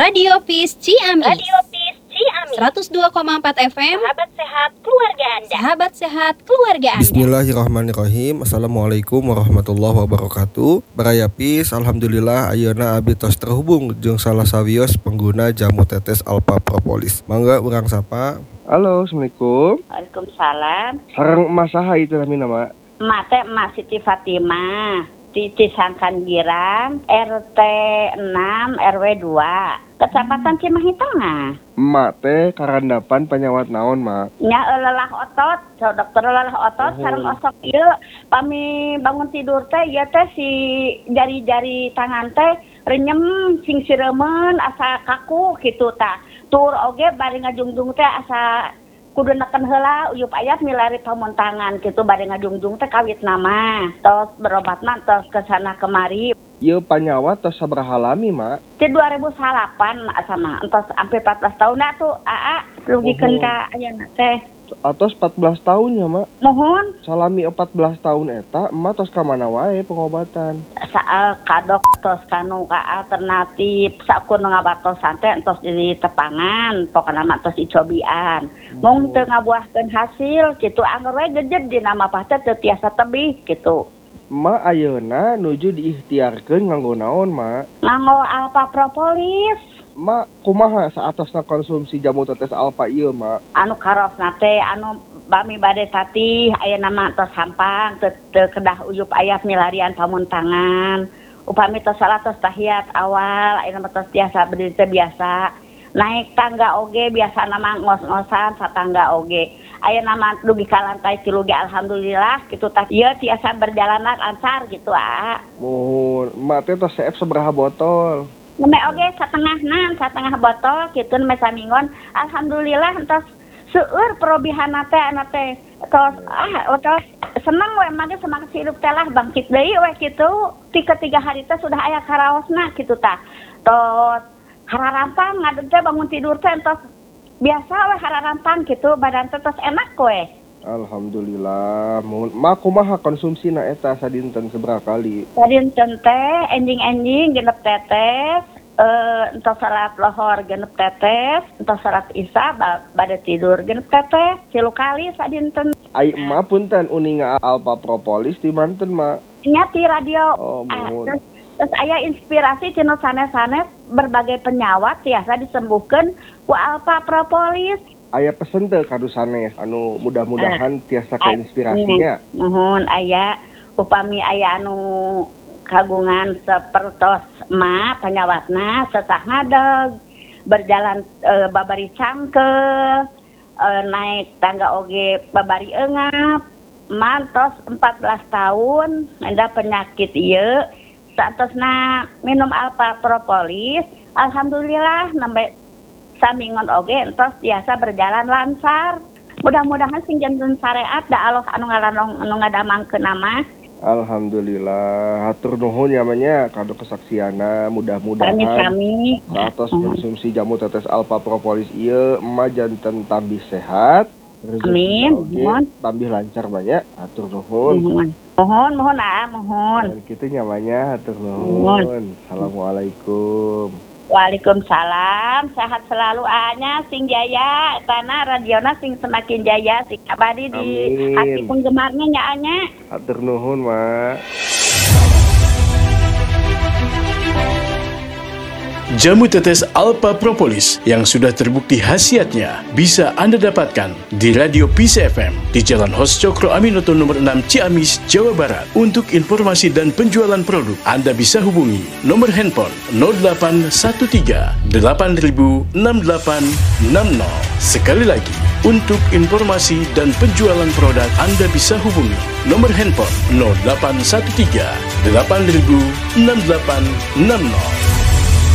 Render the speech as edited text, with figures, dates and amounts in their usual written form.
Radio Peace Ciamis. 102,4 FM. Sahabat sehat keluarga Anda. Sahabat sehat keluarga Anda. Bismillahirrahmanirrahim. Assalamualaikum warahmatullahi wabarakatuh. Baraya Peace, alhamdulillah ayeuna abdi tos terhubung jeung salah sawios pengguna jamu tetes Alpha Propolis. Mangga urang sapa. Halo, Assalamualaikum. Waalaikumsalam. Sareng emas saha itu namina, Mak? Emak teh Emak Siti Fatimah di Cisangkan Girang, RT 6 RW 2, Kecamatan Cimahi Tengah. Emak teh karandapan penyawat naon, Mak? Nya lelah otot, dokter lelah otot sareng osok ieu pami bangun tidur teh ieu teh si jari-jari tangan teh renyem sing siremen asa kaku kitu tah. Tur oge bari ngajungjung teh asa kudu neken heula uyup ayat milari pamuntangan kitu bari ngajungjung teh kawit nama. Tos berobatna tos kesana kemari. Ieu panyawat tos sabaraha lami, Mak? Ti 2008 sama entos sampai 14 tahun tuh rugikeun ka ayeuna teh. Atos 14 tahun ya, Mak? Mohon Salami 14 tahun eta, emak tos ka mana wae pengobatan? saal kadok tos kanu ka alternatif sakur ngabatosan teh entos di tepangan pokona mah tos dicobian. Mung teu ngabuahkeun hasil kitu anggar we gejed di nama pah teh teu tiasa tebih kitu. Emak ayeuna nuju diikhtiarkeun nganggo naon, Mak? Nganggo Alpha Propolis. Mak, kumaha saatosna konsumsi jamu tetes Alpha ieu, Mak? Anu karosna teh anu bami bade tatih ayeuna mah tos sampang teu kedah uyup aya milarian pamuntangan. Upami tos salah tos tahiyat awal ayeuna mah tos biasa berdiri teh biasa. Naik tangga oge biasa nama ngos-ngosan satangga oge. Ayeuna mah dugi ka lantai 3 ge alhamdulillah kitu tah ieu tiasa berjalan lancar gitu Mohon, emak teh tos seep sabaraha botol? Neme oge satengah botol kitu neme samingon alhamdulillah entos seueur perobihana teh ana teh tos seneng we mah semangat hidup teh lah bangkit deui we kitu ti ketiga hari teh sudah aya karaosna kitu tah tos hararampang ngadeg teh bangun tidur teh entos biasa we hararampang kitu badan teh tos enak we. Alhamdulillah. Mohon mak kumaha konsumsina eta sadinten sabaraha kali? Sadinten teh enjing-enjing genep tetes entos salat lohor genep tetes entos salat isya bade tidur genep tetes 3 kali sadinten. Ai emak punten uninga Alpha Propolis di manten, Mak? Nya ti radio. Terus aya inspirasi cenah sanes-sanes berbagai penyawat tiasa disembuhkeun ku Alpha Propolis. Aya pesen teh kadu sanes anu mudah-mudahan tiasa keinspirasinya. Mohon aya upami aya anu kagungan sapertos emak panyawatna sesah ngadeg berjalan babari cangkel naik tangga oge babari eungap mantos 14 tahun ada penyakit ieu saatosna minum Alpha Propolis alhamdulillah nembe samingon oge entos biasa berjalan lancar. Mudah-mudahan sing janten syariat da Allah anu ngadamangkeun nama. Alhamdulillah, hatur nuhun namanya kado kesaksiana mudah-mudahan kami atas konsumsi jamu tetes Alpha Propolis ieu emak janten tambih sehat. Amin. Mohon tambih lancar banyak. Hatur nuhun. Mohon. Dan kitu nyamanya hatur nuhun. Assalamualaikum. Waalaikumsalam, sehat selalu anya sing jaya, tanah radiona sing semakin jaya, sing abadi di hati penggemarnya nya anya. Hatur nuhun, Mak. Jamu tetes Alpha Propolis yang sudah terbukti khasiatnya bisa Anda dapatkan di Radio Peace FM di Jalan Hos Cokro Aminoto nomor 6 Ciamis, Jawa Barat. Untuk informasi dan penjualan produk, Anda bisa hubungi nomor handphone 0813 8000 6860. Sekali lagi, untuk informasi dan penjualan produk, Anda bisa hubungi nomor handphone 0813 8000 6860.